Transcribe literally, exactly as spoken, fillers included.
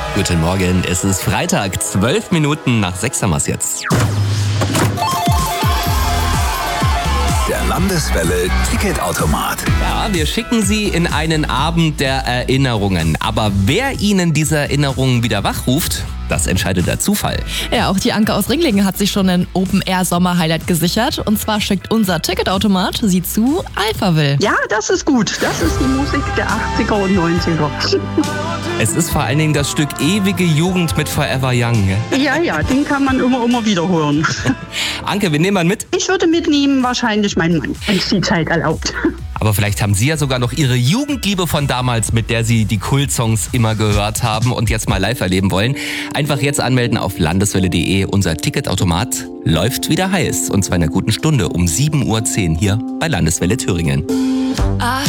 Guten Morgen, es ist Freitag, zwölf Minuten nach sechs haben wir es jetzt. Der Landeswelle Ticketautomat. Ja, wir schicken Sie in einen Abend der Erinnerungen. Aber wer Ihnen diese Erinnerungen wieder wachruft, das entscheidet der Zufall. Ja, auch die Anke aus Ringlingen hat sich schon ein Open-Air-Sommer-Highlight gesichert. Und zwar schickt unser Ticketautomat sie zu Alphaville. Ja, das ist gut. Das ist die Musik der achtziger und neunziger. Es ist vor allen Dingen das Stück Ewige Jugend mit Forever Young. Ja, ja, den kann man immer, immer wieder hören. Anke, wen nehmen wir mit? Ich würde mitnehmen wahrscheinlich meinen Mann, wenn es die Zeit erlaubt. Aber vielleicht haben Sie ja sogar noch Ihre Jugendliebe von damals, mit der Sie die Kultsongs immer gehört haben und jetzt mal live erleben wollen. Einfach jetzt anmelden auf landeswelle punkt de. Unser Ticketautomat läuft wieder heiß. Und zwar in einer guten Stunde um sieben Uhr zehn hier bei Landeswelle Thüringen. Ach,